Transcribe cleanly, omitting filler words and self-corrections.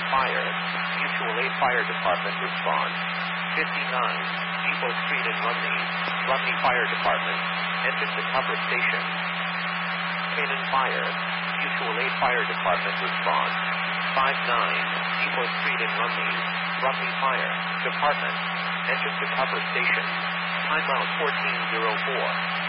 Cannon Fire, Mutual Aid Fire Department response. 59, Depot Street in Rumney, Rumney Fire Department, engine to cover station. Cannon Fire, Mutual Aid Fire Department response. 59, Depot Street in Rumney, Rumney Fire Department, engine to cover station. Timeout 1404.